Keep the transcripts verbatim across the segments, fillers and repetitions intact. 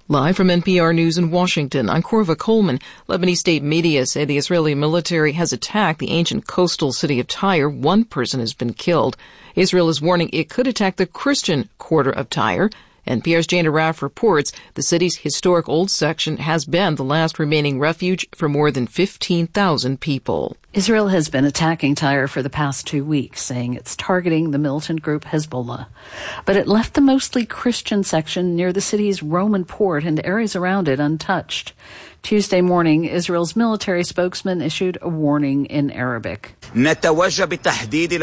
Live from N P R News in Washington, I'm Korva Coleman. Lebanese state media say the Israeli military has attacked the ancient coastal city of Tyre. One person has been killed. Israel is warning it could attack the Christian quarter of Tyre. N P R's Jane Arraf reports the city's historic old section has been the last remaining refuge for more than fifteen thousand people. Israel has been attacking Tyre for the past two weeks, saying it's targeting the militant group Hezbollah. But it left the mostly Christian section near the city's Roman port and areas around it untouched. Tuesday morning, Israel's military spokesman issued a warning in Arabic. Avihai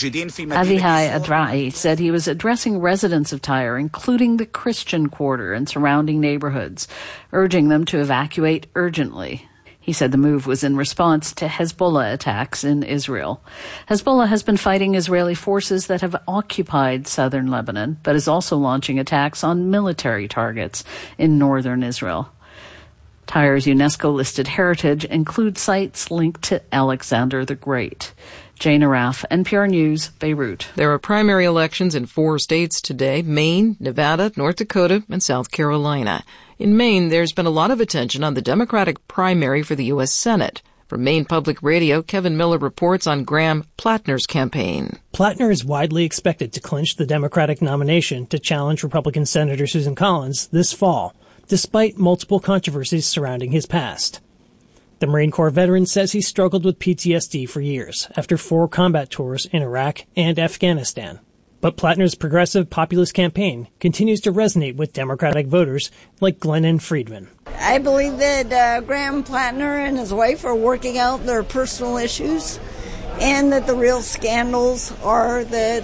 Adra'i said he was addressing residents of Tyre, including the Christian quarter and surrounding neighborhoods, urging them to evacuate urgently. He said the move was in response to Hezbollah attacks in Israel. Hezbollah has been fighting Israeli forces that have occupied southern Lebanon, but is also launching attacks on military targets in northern Israel. Tyre's UNESCO-listed heritage includes sites linked to Alexander the Great. Jane Arraf, N P R News, Beirut. There are primary elections in four states today: Maine, Nevada, North Dakota, and South Carolina. In Maine, there's been a lot of attention on the Democratic primary for the U S Senate. From Maine Public Radio, Kevin Miller reports on Graham Plattner's campaign. Plattner is widely expected to clinch the Democratic nomination to challenge Republican Senator Susan Collins this fall, despite multiple controversies surrounding his past. The Marine Corps veteran says he struggled with P T S D for years after four combat tours in Iraq and Afghanistan. But Plattner's progressive populist campaign continues to resonate with Democratic voters like Glennon Friedman. I believe that uh, Graham Plattner and his wife are working out their personal issues, and that the real scandals are that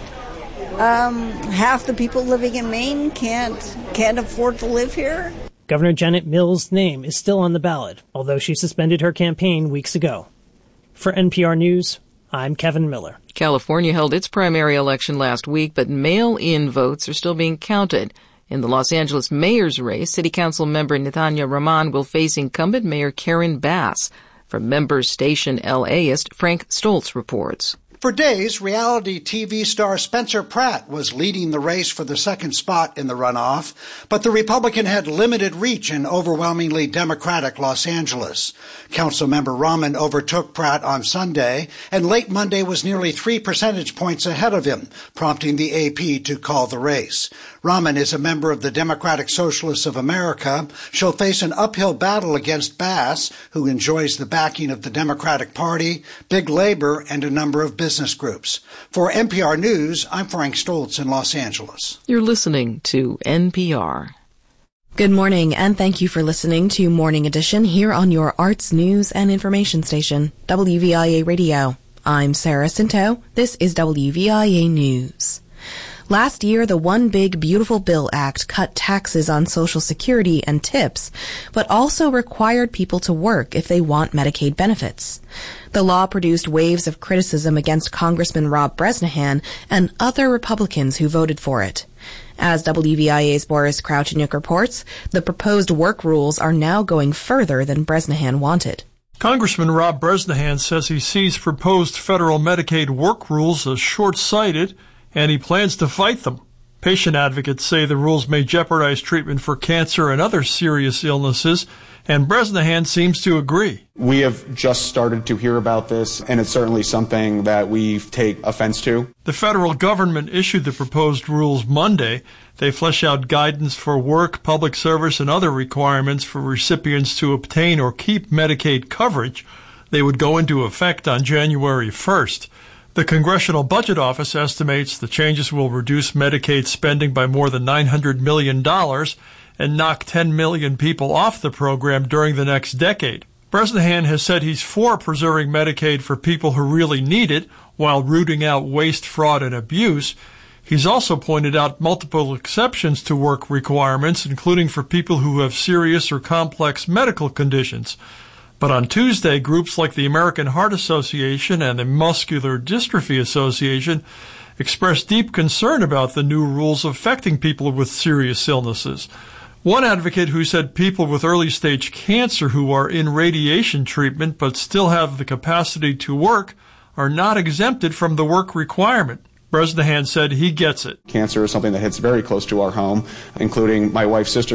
um, half the people living in Maine can't can't afford to live here. Governor Janet Mills' name is still on the ballot, although she suspended her campaign weeks ago. For N P R News, I'm Kevin Miller. California held its primary election last week, but mail-in votes are still being counted. In the Los Angeles mayor's race, City Council member Nathania Rahman will face incumbent Mayor Karen Bass. From members station LAist, Frank Stoltz reports. For days, reality T V star Spencer Pratt was leading the race for the second spot in the runoff, but the Republican had limited reach in overwhelmingly Democratic Los Angeles. Councilmember Rahman overtook Pratt on Sunday, and late Monday was nearly three percentage points ahead of him, prompting the A P to call the race. Rahman is a member of the Democratic Socialists of America. She'll face an uphill battle against Bass, who enjoys the backing of the Democratic Party, Big Labor, and a number of business groups. For N P R News, I'm Frank Stoltz in Los Angeles. You're listening to N P R. Good morning, and thank you for listening to Morning Edition here on your arts, news, and information station, W V I A Radio. I'm Sarah Cinto. This is W V I A News. Last year, the One Big Beautiful Bill Act cut taxes on Social Security and tips, but also required people to work if they want Medicaid benefits. The law produced waves of criticism against Congressman Rob Bresnahan and other Republicans who voted for it. As W V I A's Boris Kravchuk reports, the proposed work rules are now going further than Bresnahan wanted. Congressman Rob Bresnahan says he sees proposed federal Medicaid work rules as short-sighted, and he plans to fight them. Patient advocates say the rules may jeopardize treatment for cancer and other serious illnesses, and Bresnahan seems to agree. We have just started to hear about this, and it's certainly something that we take offense to. The federal government issued the proposed rules Monday. They flesh out guidance for work, public service, and other requirements for recipients to obtain or keep Medicaid coverage. They would go into effect on January first. The Congressional Budget Office estimates the changes will reduce Medicaid spending by more than nine hundred million dollars and knock ten million people off the program during the next decade. Bresnahan has said he's for preserving Medicaid for people who really need it while rooting out waste, fraud, and abuse. He's also pointed out multiple exceptions to work requirements, including for people who have serious or complex medical conditions. But on Tuesday, groups like the American Heart Association and the Muscular Dystrophy Association expressed deep concern about the new rules affecting people with serious illnesses. One advocate who said people with early-stage cancer who are in radiation treatment but still have the capacity to work are not exempted from the work requirement. Bresnahan said he gets it. Cancer is something that hits very close to our home, including my wife's sister